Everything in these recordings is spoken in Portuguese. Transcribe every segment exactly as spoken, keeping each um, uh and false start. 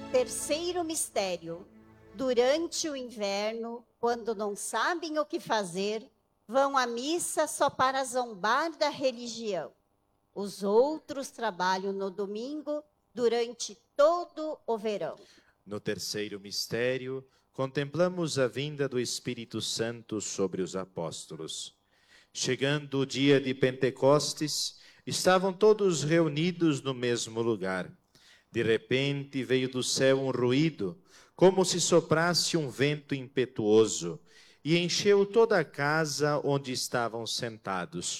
Terceiro mistério. Durante o inverno, quando não sabem o que fazer, vão à missa só para zombar da religião. Os outros trabalham no domingo durante todo o verão. No terceiro mistério, contemplamos a vinda do Espírito Santo sobre os apóstolos. Chegando o dia de Pentecostes, estavam todos reunidos no mesmo lugar. De repente veio do céu um ruído, como se soprasse um vento impetuoso, e encheu toda a casa onde estavam sentados.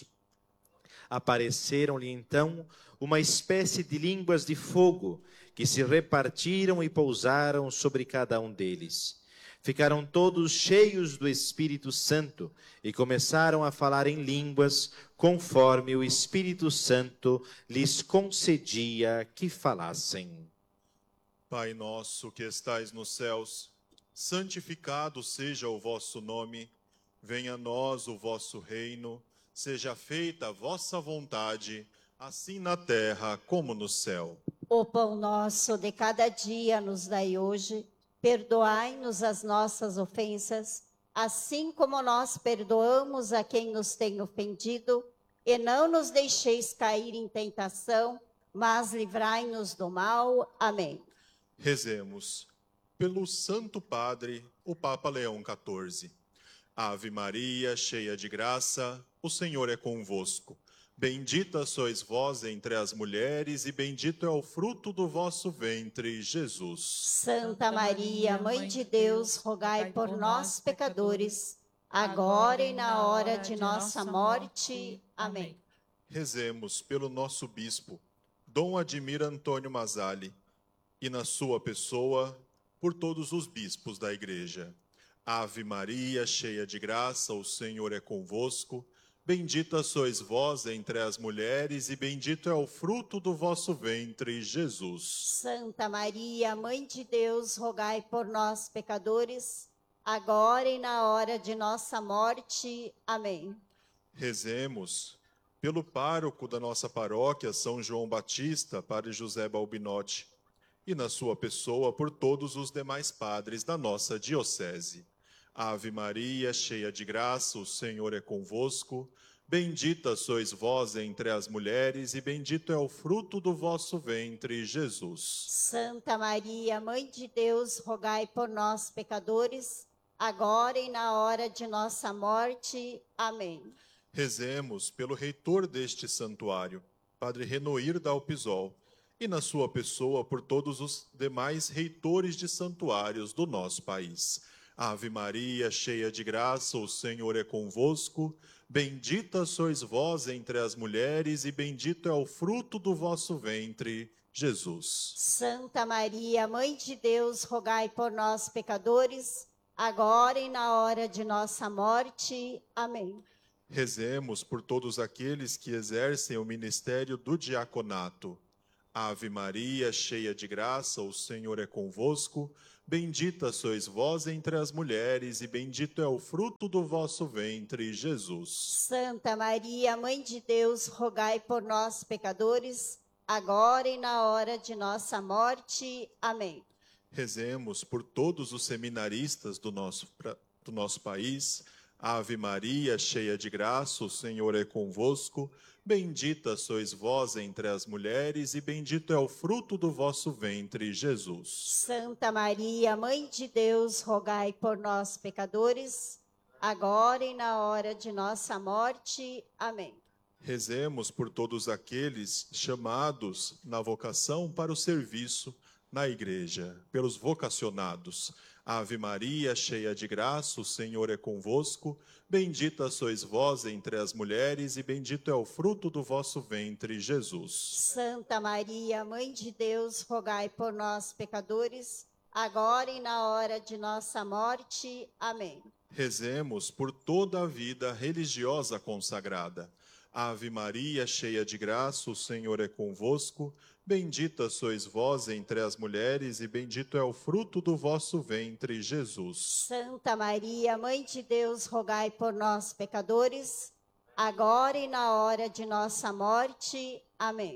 Apareceram-lhe então uma espécie de línguas de fogo, que se repartiram e pousaram sobre cada um deles. Ficaram todos cheios do Espírito Santo e começaram a falar em línguas, conforme o Espírito Santo lhes concedia que falassem. Pai nosso que estais nos céus, santificado seja o vosso nome, venha a nós o vosso reino, seja feita a vossa vontade, assim na terra como no céu. O pão nosso de cada dia nos dai hoje, perdoai-nos as nossas ofensas, assim como nós perdoamos a quem nos tem ofendido, e não nos deixeis cair em tentação, mas livrai-nos do mal. Amém. Rezemos. Pelo Santo Padre, o Papa Leão quatorze. Ave Maria, cheia de graça, o Senhor é convosco. Bendita sois vós entre as mulheres, e bendito é o fruto do vosso ventre, Jesus. Santa Maria, Mãe de Deus, rogai por nós, pecadores, agora e na hora de nossa morte. Amém. Rezemos pelo nosso bispo, Dom Admir Antônio Mazzali, e na sua pessoa, por todos os bispos da Igreja. Ave Maria, cheia de graça, o Senhor é convosco. Bendita sois vós entre as mulheres, e bendito é o fruto do vosso ventre, Jesus. Santa Maria, Mãe de Deus, rogai por nós, pecadores, agora e na hora de nossa morte. Amém. Rezemos pelo pároco da nossa paróquia, São João Batista, Padre José Balbinotti, e na sua pessoa por todos os demais padres da nossa diocese. Ave Maria, cheia de graça, o Senhor é convosco. Bendita sois vós entre as mulheres, e bendito é o fruto do vosso ventre, Jesus. Santa Maria, Mãe de Deus, rogai por nós, pecadores, agora e na hora de nossa morte. Amém. Rezemos pelo reitor deste santuário, Padre Renoir Dalpisol, e na sua pessoa por todos os demais reitores de santuários do nosso país. Ave Maria, cheia de graça, o Senhor é convosco. Bendita sois vós entre as mulheres, e bendito é o fruto do vosso ventre, Jesus. Santa Maria, Mãe de Deus, rogai por nós, pecadores, agora e na hora de nossa morte. Amém. Rezemos por todos aqueles que exercem o ministério do diaconato. Ave Maria, cheia de graça, o Senhor é convosco. Bendita sois vós entre as mulheres, e bendito é o fruto do vosso ventre, Jesus. Santa Maria, Mãe de Deus, rogai por nós, pecadores, agora e na hora de nossa morte. Amém. Rezemos por todos os seminaristas do nosso, do nosso país. Ave Maria, cheia de graça, o Senhor é convosco. Bendita sois vós entre as mulheres, e bendito é o fruto do vosso ventre, Jesus. Santa Maria, Mãe de Deus, rogai por nós, pecadores, agora e na hora de nossa morte. Amém. Rezemos por todos aqueles chamados na vocação para o serviço na Igreja, pelos vocacionados. Ave Maria, cheia de graça, o Senhor é convosco. Bendita sois vós entre as mulheres, e bendito é o fruto do vosso ventre, Jesus. Santa Maria, Mãe de Deus, rogai por nós, pecadores, agora e na hora de nossa morte. Amém. Rezemos por toda a vida religiosa consagrada. Ave Maria, cheia de graça, o Senhor é convosco. Bendita sois vós entre as mulheres, e bendito é o fruto do vosso ventre, Jesus. Santa Maria, Mãe de Deus, rogai por nós, pecadores, agora e na hora de nossa morte. Amém.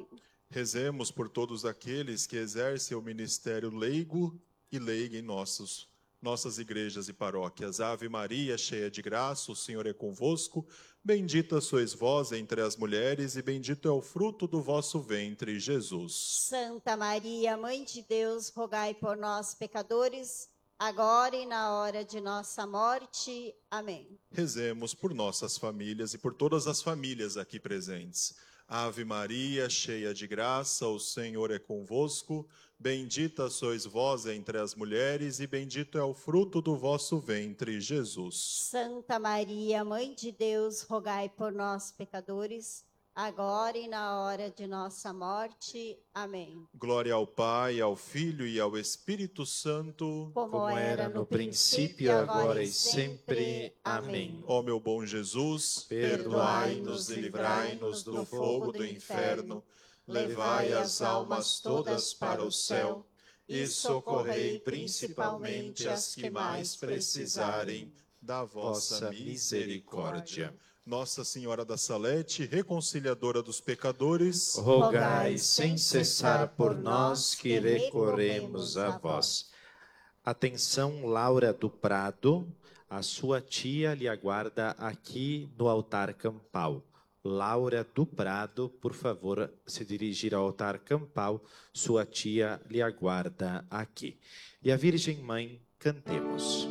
Rezemos por todos aqueles que exercem o ministério leigo e leiga em nossos, nossas igrejas e paróquias. Ave Maria, cheia de graça, o Senhor é convosco. Bendita sois vós entre as mulheres, e bendito é o fruto do vosso ventre, Jesus. Santa Maria, Mãe de Deus, rogai por nós, pecadores, agora e na hora de nossa morte. Amém. Rezemos por nossas famílias e por todas as famílias aqui presentes. Ave Maria, cheia de graça, o Senhor é convosco. Bendita sois vós entre as mulheres, e bendito é o fruto do vosso ventre, Jesus. Santa Maria, Mãe de Deus, rogai por nós, pecadores, agora e na hora de nossa morte. Amém. Glória ao Pai, ao Filho e ao Espírito Santo, como era no princípio, agora e sempre. Amém. Ó meu bom Jesus, perdoai-nos e livrai-nos do fogo do inferno, levai as almas todas para o céu e socorrei principalmente as que mais precisarem da vossa misericórdia. Nossa Senhora da Salete, reconciliadora dos pecadores, rogai sem cessar por nós que recorremos a vós. Atenção, Laura do Prado, a sua tia lhe aguarda aqui no altar campal. Laura do Prado, por favor, se dirigir ao altar campal, sua tia lhe aguarda aqui. E a Virgem Mãe, cantemos.